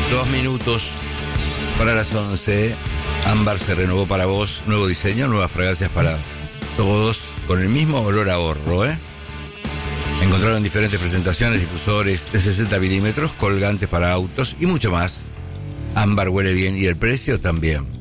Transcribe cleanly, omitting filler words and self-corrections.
2 minutos para las 11. Ámbar se renovó para vos. Nuevo diseño, nuevas fragancias para todos, con el mismo olor a ahorro, Encontraron diferentes presentaciones, difusores de 60 milímetros, colgantes para autos y mucho más. Ámbar huele bien y el precio también.